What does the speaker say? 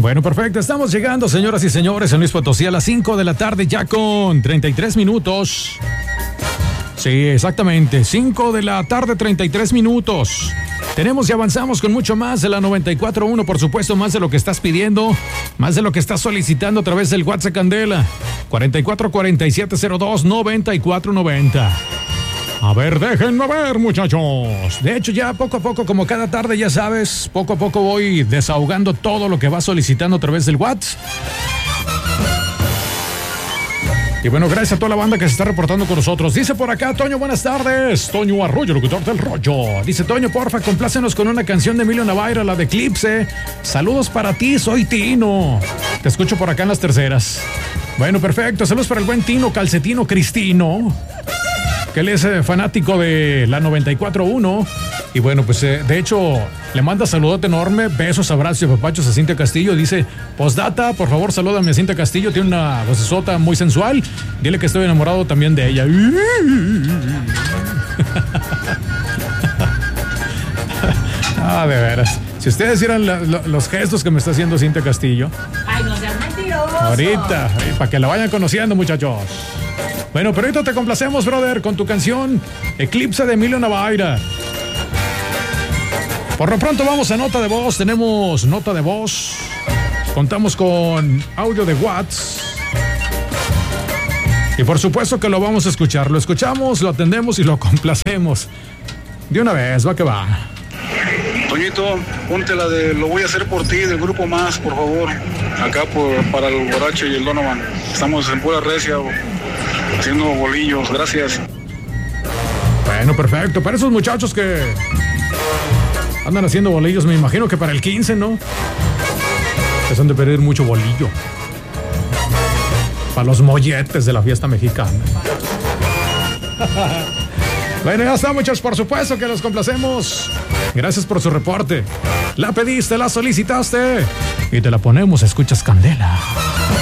Bueno, perfecto. Estamos llegando, señoras y señores, en Luis Potosí a las 5 de la tarde, ya con 33 minutos. Sí, exactamente. 5 de la tarde, 33 minutos. Tenemos y avanzamos con mucho más de la 94.1, por supuesto, más de lo que estás pidiendo, más de lo que estás solicitando a través del WhatsApp Candela. 44-4702-9490. A ver, déjenme ver, muchachos. De hecho, ya poco a poco, como cada tarde, ya sabes, poco a poco voy desahogando todo lo que vas solicitando a través del WhatsApp. Y bueno, gracias a toda la banda que se está reportando con nosotros. Dice por acá, Toño, buenas tardes. Toño Arroyo, locutor del rollo. Dice, Toño, porfa, complácenos con una canción de Emilio Navaira, la de Eclipse. Saludos para ti, soy Tino. Te escucho por acá en las terceras. Bueno, perfecto. Saludos para el buen Tino Calcetino Cristino, que él es fanático de la 94.1. Y bueno, pues de hecho, le manda saludote enorme, besos, abrazos y papachos a Cintia Castillo. Dice, postdata, por favor, salúdame a Cintia Castillo. Tiene una vocesota muy sensual. Dile que estoy enamorado también de ella. Ah, de veras. Si ustedes vieran los gestos que me está haciendo Cintia Castillo. Ay, no seas mentiroso. Ahorita, para que la vayan conociendo, muchachos. Bueno, pero ahorita te complacemos, brother, con tu canción Eclipse de Emilio Navaira. Por lo pronto vamos a nota de voz. Tenemos nota de voz. Contamos con audio de WhatsApp. Y por supuesto que lo vamos a escuchar. Lo escuchamos, lo atendemos y lo complacemos. De una vez, va que va. Toñito, ponte la de Lo voy a hacer por ti del grupo Más, por favor. Acá para el borracho y el Donovan. Estamos en pura recia, haciendo bolillos. Gracias. Bueno, perfecto. Para esos muchachos que andan haciendo bolillos, me imagino que para el 15, ¿no? Que son de pedir mucho bolillo. Para los molletes de la fiesta mexicana. Bueno, ya está, muchachos. Por supuesto que los complacemos. Gracias por su reporte. La pediste, la solicitaste y te la ponemos. Escuchas Candela.